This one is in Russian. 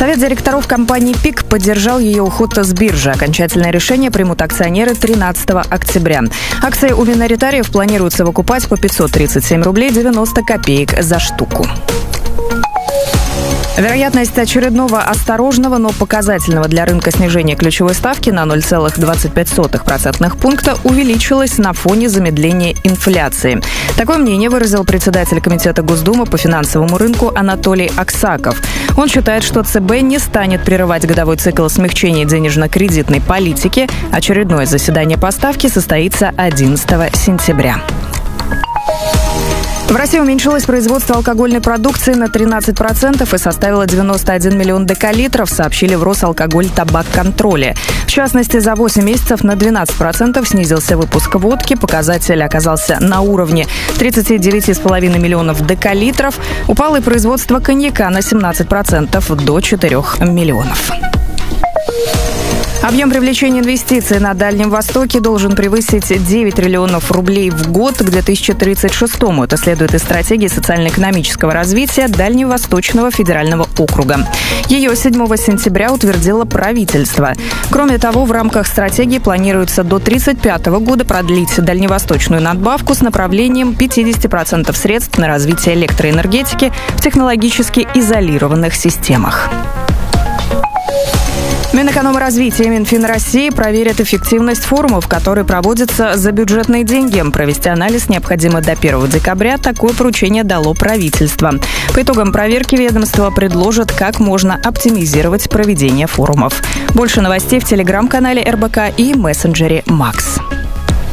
Совет директоров компании «Пик» поддержал ее уход с биржи. Окончательное решение примут акционеры 13 октября. Акции у миноритариев планируется выкупать по 537 рублей 90 копеек за штуку. Вероятность очередного осторожного, но показательного для рынка снижения ключевой ставки на 0,25% пункта увеличилась на фоне замедления инфляции. Такое мнение выразил председатель Комитета Госдумы по финансовому рынку Анатолий Аксаков. Он считает, что ЦБ не станет прерывать годовой цикл смягчения денежно-кредитной политики. Очередное заседание по ставке состоится 11 сентября. В России уменьшилось производство алкогольной продукции на 13% и составило 91 миллион декалитров, сообщили в Росалкоголь-Табакконтроле. В частности, за 8 месяцев на 12% снизился выпуск водки. Показатель оказался на уровне 39,5 миллионов декалитров. Упало и производство коньяка на 17% до 4 миллионов. Объем привлечения инвестиций на Дальнем Востоке должен превысить 9 триллионов рублей в год к 2036-му. Это следует из стратегии социально-экономического развития Дальневосточного федерального округа. Ее 7 сентября утвердило правительство. Кроме того, в рамках стратегии планируется до 1935 года продлить дальневосточную надбавку с направлением 50% средств на развитие электроэнергетики в технологически изолированных системах. Минэкономразвития и Минфин России проверят эффективность форумов, которые проводятся за бюджетные деньги. Провести анализ необходимо до 1 декабря. Такое поручение дало правительство. По итогам проверки ведомство предложит, как можно оптимизировать проведение форумов. Больше новостей в телеграм-канале РБК и мессенджере Макс.